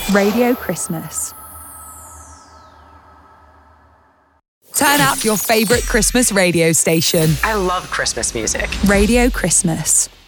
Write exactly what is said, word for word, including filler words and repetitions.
Radio Christmas. Turn up your favourite Christmas radio station. I love Christmas music. Radio Christmas.